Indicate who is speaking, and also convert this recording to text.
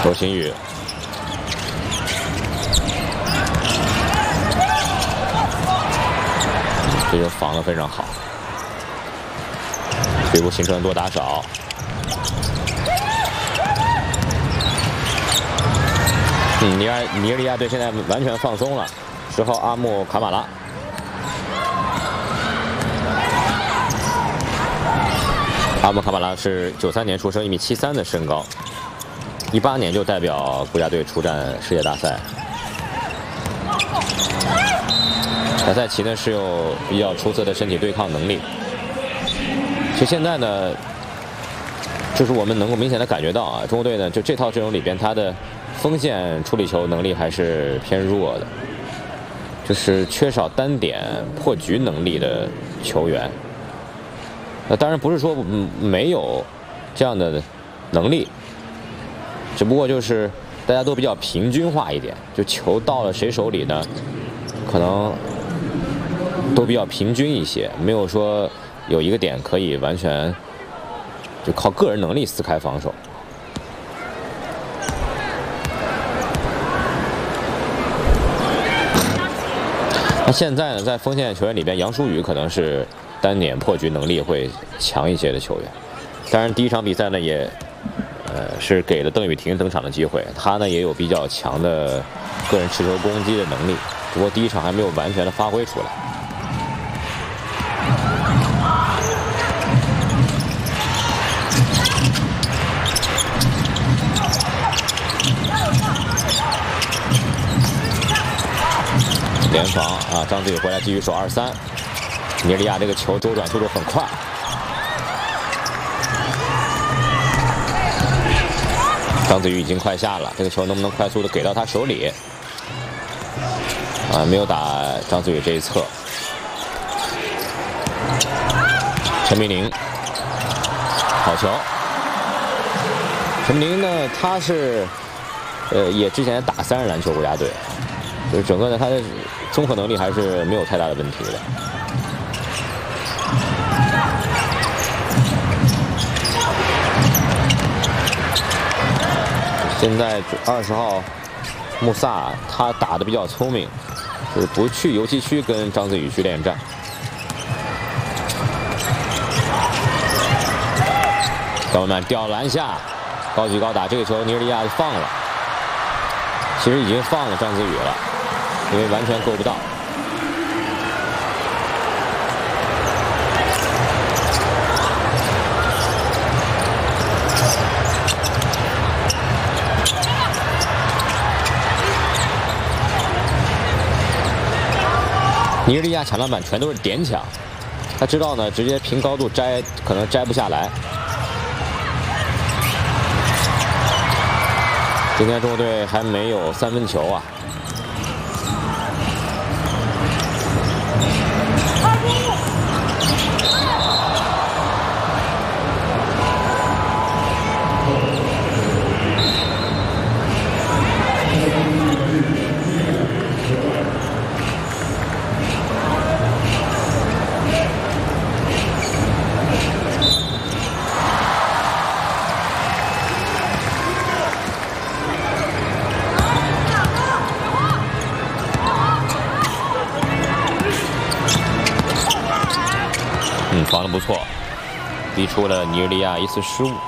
Speaker 1: 周新宇，这球防得非常好，队伍形成多打少。尼日利亚队现在完全放松了。10号阿木卡马拉。 阿姆卡马拉是93年出生，1.73米的身高，18年就代表国家队出战世界大赛。凯塞奇呢是有比较出色的身体对抗能力。其实现在呢，就是我们能够明显的感觉到啊，中国队呢就这套阵容里边，他的锋线处理球能力还是偏弱的，就是缺少单点破局能力的球员。 当然不是说没有这样的能力，只不过就是大家都比较平均化一点，就球到了谁手里呢，可能都比较平均一些，没有说有一个点可以完全就靠个人能力撕开防守。那现在呢，在锋线球员里边，杨舒宇可能是 单点破局能力会强一些的球员，当然第一场比赛呢也，是给了邓雨婷登场的机会，他呢也有比较强的个人持球攻击的能力，不过第一场还没有完全的发挥出来。联防啊，张子宇回来继续守2-3。 尼日利亚这个球周转速度很快，张子宇已经快下了，这个球能不能快速的给到他手里？啊，没有打张子宇这一侧。陈明宁，好球。陈明宁呢，他是也之前打3人篮球国家队，就是整个呢他的综合能力还是没有太大的问题的。 现在20号穆萨他打得比较聪明，就是不去游击区跟张子宇去恋战。高文曼吊篮下，高举高打，这个球尼日利亚就放了。其实已经放了张子宇了，因为完全够不到。 尼日利亚抢篮板全都是点抢，他知道呢，直接凭高度摘可能摘不下来。今天中国队还没有3分球啊。防得不错，逼出了尼日利亚一次失误。